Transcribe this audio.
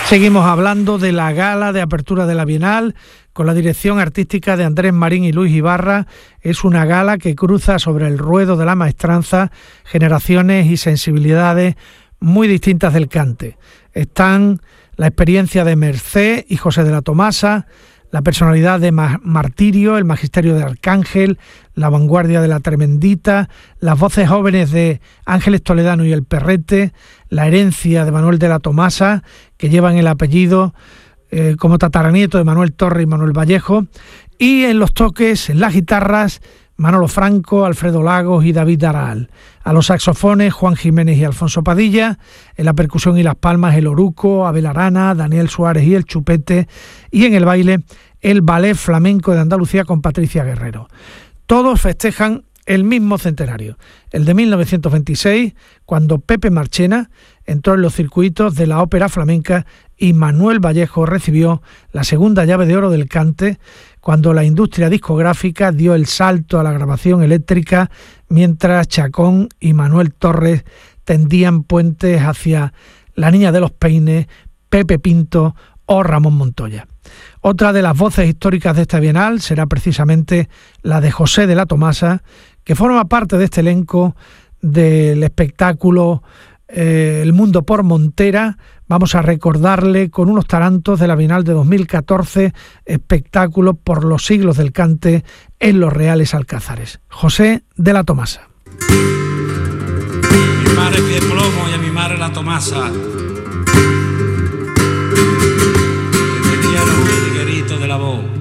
Seguimos hablando de la gala de apertura de la Bienal con la dirección artística de Andrés Marín y Luis Ibarra. Es una gala que cruza sobre el ruedo de la maestranza generaciones y sensibilidades muy distintas del cante. Están la experiencia de Mercé y José de la Tomasa, la personalidad de Martirio, el magisterio de Arcángel, la vanguardia de la Tremendita, las voces jóvenes de Ángeles Toledano y el Perrete, la herencia de Manuel de la Tomasa, que llevan el apellido como tataranieto de Manuel Torres y Manuel Vallejo, y en los toques, en las guitarras, Manolo Franco, Alfredo Lagos y David Araal. A los saxofones, Juan Jiménez y Alfonso Padilla. En la percusión y las palmas, el Oruco, Abel Arana, Daniel Suárez y el Chupete. Y en el baile, el Ballet Flamenco de Andalucía con Patricia Guerrero. Todos festejan el mismo centenario, el de 1926, cuando Pepe Marchena entró en los circuitos de la ópera flamenca y Manuel Vallejo recibió la segunda llave de oro del cante, cuando la industria discográfica dio el salto a la grabación eléctrica, mientras Chacón y Manuel Torres tendían puentes hacia La Niña de los Peines, Pepe Pinto o Ramón Montoya. Otra de las voces históricas de esta Bienal será precisamente la de José de la Tomasa, que forma parte de este elenco del espectáculo El Mundo por Montera. Vamos a recordarle con unos tarantos de la Bienal de 2014, espectáculo por los siglos del cante en los Reales Alcázares. José de la Tomasa. Mi madre Pie Plomo y a mi madre la Tomasa, que te dieron el liguerito de la voz.